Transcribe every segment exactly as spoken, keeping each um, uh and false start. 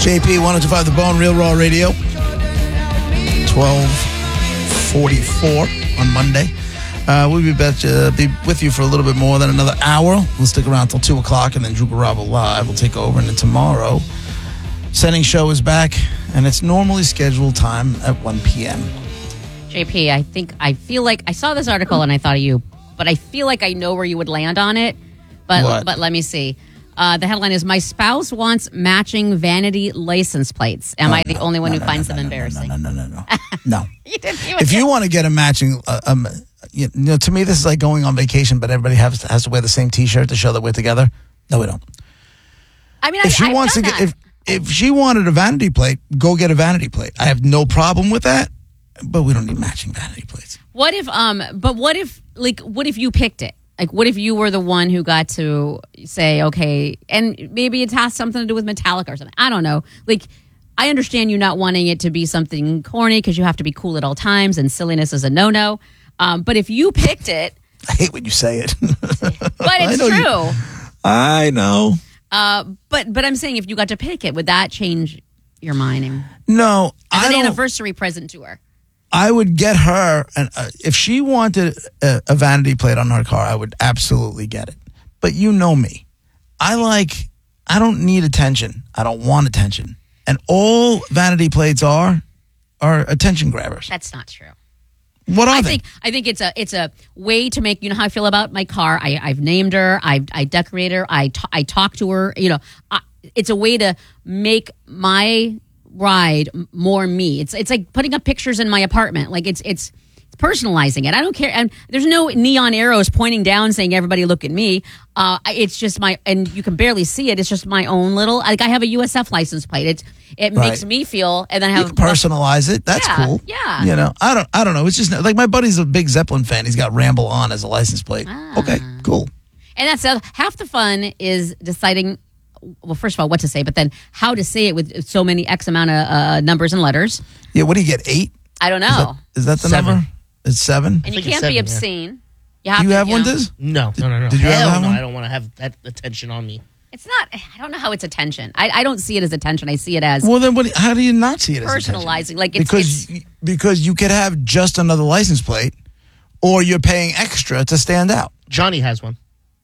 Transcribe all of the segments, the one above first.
J P, one oh two point five The Bone, Real Raw Radio. twelve forty-four on Monday. Uh, we'll be, bet, uh, be with you for a little bit more than another hour. We'll stick around till two o'clock, and then Drew Garabo Live will take over. And then tomorrow, Setting Show is back, and it's normally scheduled time at one p.m. J P, I think, I feel like, I saw this article and I thought of you, but I feel like I know where you would land on it. But What? but let me see. Uh, the headline is, my spouse wants matching vanity license plates. Am Oh, I the no, only one no, who no, finds no, them no, embarrassing? No, no, no, no, no. No. You didn't even If get- you want to get a matching, uh, um, you know, to me, this is like going on vacation, but everybody has, has to wear the same T-shirt to show that we're together. No, we don't. I mean, If I, she I've wants to done get, that. if if she wanted a vanity plate, go get a vanity plate. I have no problem with that, but we don't need matching vanity plates. What if, um, but what if, like, what if you picked it? Like, what if you were the one who got to say, okay, and maybe it has something to do with Metallica or something. I don't know. Like, I understand you not wanting it to be something corny because you have to be cool at all times and silliness is a no-no. Um, but if you picked it. I hate when you say it. But it's I know true. you- I know. Uh, but but I'm saying if you got to pick it, would that change your mind? No, As I an don't. anniversary present to her. I would get her, and uh, if she wanted a, a vanity plate on her car, I would absolutely get it. But you know me. I like, I don't need attention. I don't want attention. And all vanity plates are, are attention grabbers. That's not true. What are I they? think I think it's a it's a way to make, you know how I feel about my car. I, I've named her. I I decorate her. I t- I talk to her. You know, I, it's a way to make my ride more me. It's it's like putting up pictures in my apartment. Like it's it's it's personalizing it. I don't care. And there's no neon arrows pointing down saying everybody look at me. Uh, it's just my, and you can barely see it. It's just my own little, like I have a U S F license plate. It's it Right. makes me feel, and then I have You can personalize it. That's Yeah, cool. yeah. You know, I don't. I don't know. It's just like my buddy's a big Zeppelin fan. He's got Ramble On as a license plate. Ah. Okay, cool. And that's uh, half the fun is deciding, well, first of all, what to say, but then how to say it with so many X amount of uh, numbers and letters. Yeah. What do you get? Eight? I don't know. Is that, is that the Seven. number? It's seven. and you think it's can't seven, be yeah. obscene. You have You to, have one, know, Diz? No, no, no, no. Did you Hell ever have no, one? I don't want to have that attention on me. It's not, I don't know how it's attention. I, I don't see it as attention. I see it as Well, then what? How do you not see it as attention? personalizing. Like it's, because it's because you could have just another license plate, or you're paying extra to stand out. Johnny has one.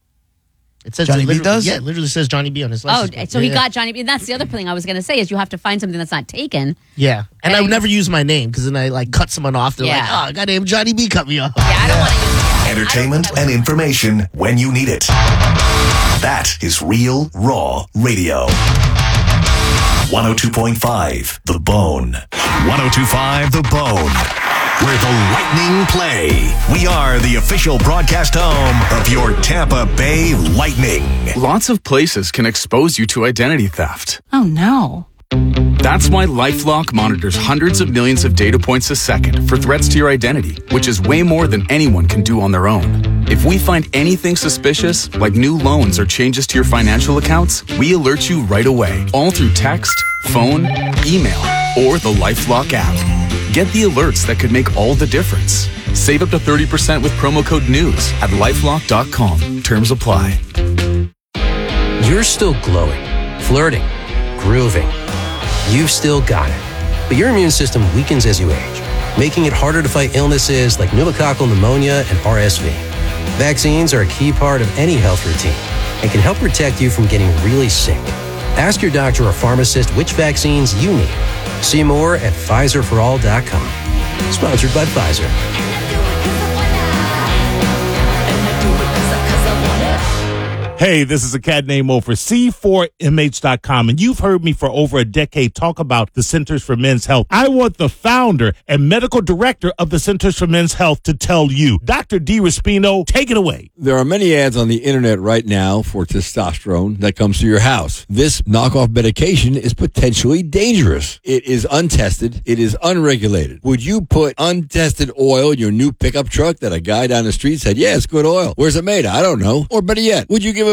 It says Johnny it B literally- does? Yeah, it literally says Johnny B on his oh, license. plate. so he Yeah. got Johnny B. And that's the other thing I was going to say is you have to find something that's not taken. Yeah, and I would And- never use my name because then I like cut someone off. They're like, Yeah. "Oh, goddamn, Johnny B cut me off." Yeah, I don't want to use Entertainment and information when you need it. That is Real Raw Radio. one oh two point five The Bone. one oh two point five The Bone. Where the Lightning play. We are the official broadcast home of your Tampa Bay Lightning. Lots of places can expose you to identity theft. Oh no. That's why LifeLock monitors hundreds of millions of data points a second for threats to your identity, which is way more than anyone can do on their own. If we find anything suspicious, like new loans or changes to your financial accounts, we alert you right away, all through text, phone, email, or the LifeLock app. Get the alerts that could make all the difference. Save up to thirty percent with promo code NEWS at lifelock dot com. Terms apply. You're still glowing, flirting, grooving. You've still got it. But your immune system weakens as you age, making it harder to fight illnesses like pneumococcal pneumonia and R S V. Vaccines are a key part of any health routine and can help protect you from getting really sick. Ask your doctor or pharmacist which vaccines you need. See more at Pfizer for all dot com. Sponsored by Pfizer. Hey, this is a cat named Mo for C four M H dot com, and you've heard me for over a decade talk about the Centers for Men's Health. I want the founder and medical director of the Centers for Men's Health to tell you. Doctor D. Raspino, take it away. There are many ads on the internet right now for testosterone that comes to your house. This knockoff medication is potentially dangerous. It is untested. It is unregulated. Would you put untested oil in your new pickup truck that a guy down the street said, yeah, it's good oil? Where's it made? I don't know. Or better yet, would you give a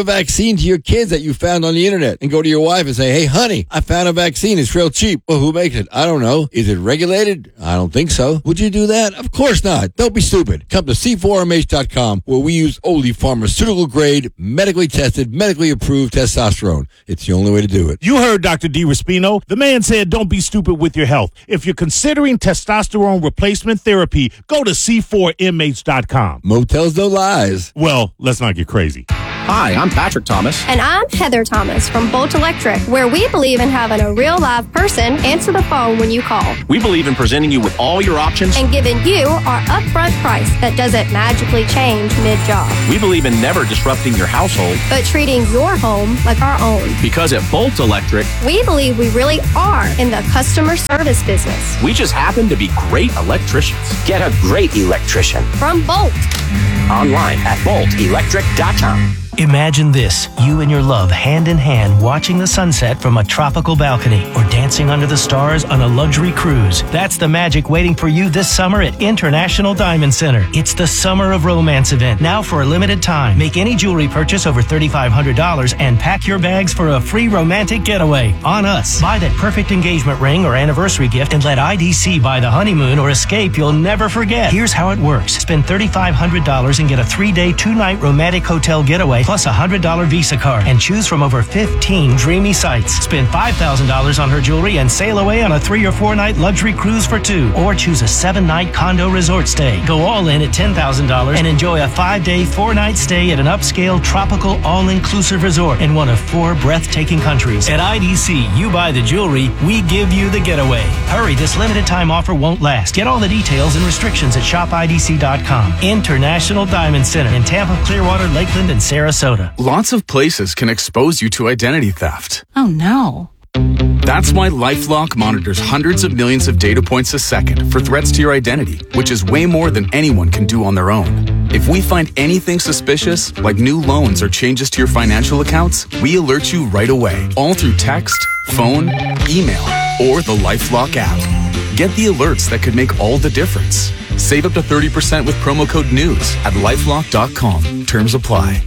a vaccine to your kids that you found on the internet and go to your wife and say, hey, honey, I found a vaccine. It's real cheap. Well, who makes it? I don't know. Is it regulated? I don't think so. Would you do that? Of course not. Don't be stupid. Come to C four M H dot com where we use only pharmaceutical grade, medically tested, medically approved testosterone. It's the only way to do it. You heard Doctor D. Raspino. The man said don't be stupid with your health. If you're considering testosterone replacement therapy, go to C four M H dot com. Motels no lies. Well, let's not get crazy. Hi, I'm Patrick Thomas. And I'm Heather Thomas from Bolt Electric, where we believe in having a real live person answer the phone when you call. We believe in presenting you with all your options and giving you our upfront price that doesn't magically change mid-job. We believe in never disrupting your household, but treating your home like our own. Because at Bolt Electric, we believe we really are in the customer service business. We just happen to be great electricians. Get a great electrician from Bolt. Online at bolt electric dot com. Imagine this, you and your love hand in hand watching the sunset from a tropical balcony or dancing under the stars on a luxury cruise. That's the magic waiting for you this summer at International Diamond Center. It's the Summer of Romance event, now for a limited time. Make any jewelry purchase over three thousand five hundred dollars and pack your bags for a free romantic getaway on us. Buy that perfect engagement ring or anniversary gift and let I D C buy the honeymoon or escape you'll never forget. Here's how it works. Spend three thousand five hundred dollars and get a three-day, two-night romantic hotel getaway plus a one hundred dollars Visa card and choose from over fifteen dreamy sites. Spend five thousand dollars on her jewelry and sail away on a three or four night luxury cruise for two, or choose a seven night condo resort stay. Go all in at ten thousand dollars and enjoy a five day, four night stay at an upscale tropical all-inclusive resort in one of four breathtaking countries. At I D C, you buy the jewelry, we give you the getaway. Hurry, this limited time offer won't last. Get all the details and restrictions at shop I D C dot com. International Diamond Center in Tampa, Clearwater, Lakeland, and Sarasota. Lots of places can expose you to identity theft. Oh, no. That's why LifeLock monitors hundreds of millions of data points a second for threats to your identity, which is way more than anyone can do on their own. If we find anything suspicious, like new loans or changes to your financial accounts, we alert you right away, all through text, phone, email, or the LifeLock app. Get the alerts that could make all the difference. Save up to thirty percent with promo code NEWS at lifelock dot com. Terms apply.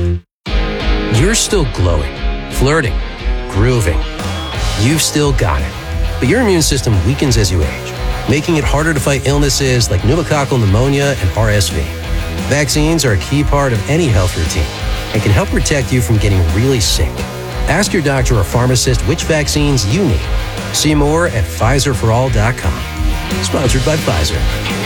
You're still glowing, flirting, grooving. You've still got it. But your immune system weakens as you age, making it harder to fight illnesses like pneumococcal pneumonia and R S V. Vaccines are a key part of any health routine and can help protect you from getting really sick. Ask your doctor or pharmacist which vaccines you need. See more at Pfizer for all dot com. Sponsored by Pfizer.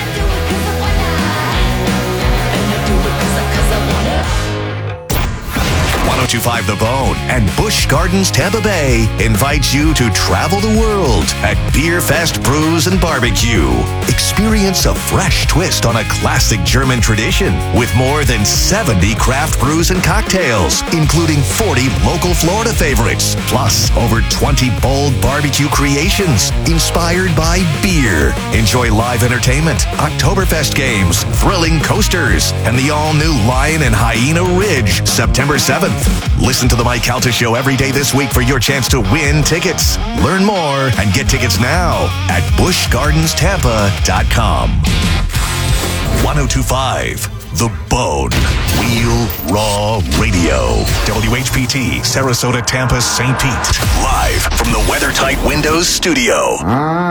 ten twenty-five The Bone and Busch Gardens Tampa Bay invites you to travel the world at Beer Fest Brews and Barbecue. Experience a fresh twist on a classic German tradition with more than seventy craft brews and cocktails, including forty local Florida favorites, plus over twenty bold barbecue creations inspired by beer. Enjoy live entertainment, Oktoberfest games, thrilling coasters, and the all-new Lion and Hyena Ridge, September seventh. Listen to the Mike Calta Show every day this week for your chance to win tickets. Learn more and get tickets now at busch gardens tampa dot com. ten twenty-five The Bone. Real Raw Radio. W H P T, Sarasota, Tampa, Saint Pete. Live from the WeatherTight Windows studio.